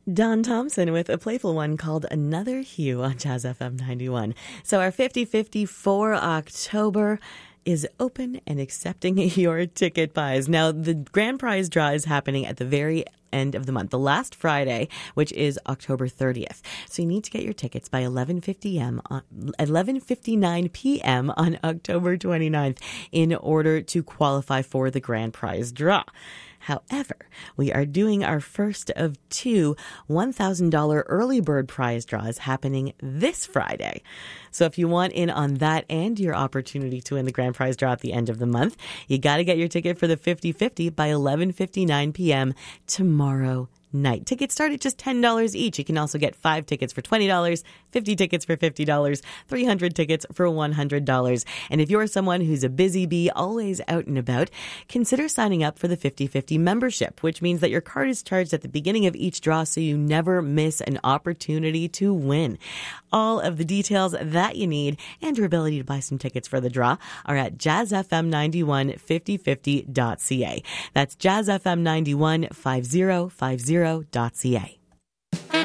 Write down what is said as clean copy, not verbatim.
Don Thompson with a playful one called Another Hue on Jazz FM 91. So our 50/50 for October is open and accepting your ticket buys. Now, the grand prize draw is happening at the very end of the month, the last Friday, which is October 30th. So you need to get your tickets by 11:59 p.m. on October 29th in order to qualify for the grand prize draw. However, we are doing our first of two $1,000 early bird prize draws happening this Friday. So if you want in on that and your opportunity to win the grand prize draw at the end of the month, you got to get your ticket for the 50/50 by 11:59 p.m. tomorrow night. Tickets start at just $10 each. You can also get 5 tickets for $20, 50 tickets for $50, 300 tickets for $100. And if you're someone who's a busy bee, always out and about, consider signing up for the 50/50 membership, which means that your card is charged at the beginning of each draw so you never miss an opportunity to win. All of the details that you need and your ability to buy some tickets for the draw are at jazzfm915050.ca. That's jazzfm915050.ca.